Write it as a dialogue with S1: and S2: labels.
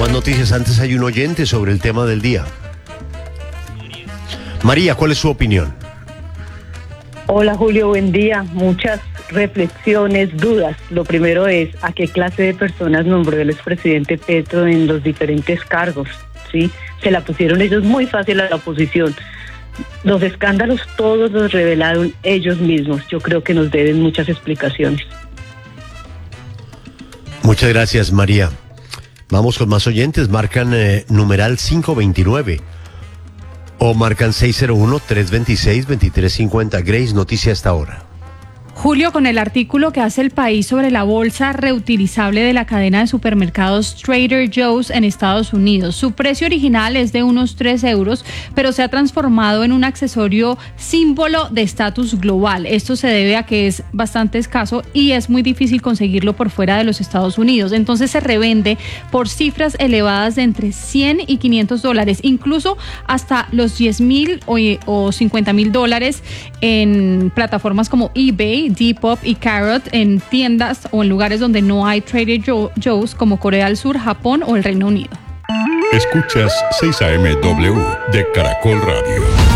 S1: más noticias. Antes hay un oyente sobre el tema del día. María, ¿cuál es su opinión?
S2: Hola Julio, buen día. Muchas reflexiones, dudas. Lo primero es, ¿a qué clase de personas nombró el expresidente Petro en los diferentes cargos? ¿Sí? Se la pusieron ellos muy fácil a la oposición. Los escándalos todos los revelaron ellos mismos. Yo creo que nos deben muchas explicaciones.
S1: Muchas gracias, María. Vamos con más oyentes. Marcan numeral 529 o marcan 601-326-2350. Grace, noticia hasta ahora.
S3: Julio, con el artículo que hace El País sobre la bolsa reutilizable de la cadena de supermercados Trader Joe's en Estados Unidos. Su precio original es de unos 3 euros, pero se ha transformado en un accesorio símbolo de estatus global. Esto se debe a que es bastante escaso y es muy difícil conseguirlo por fuera de los Estados Unidos. Entonces se revende por cifras elevadas de entre $100 y $500, incluso hasta los $10,000 o $50,000 en plataformas como eBay, Depop y Carrot, en tiendas o en lugares donde no hay Trader Joe's como Corea del Sur, Japón o el Reino Unido.
S4: Escuchas 6 AM W de Caracol Radio.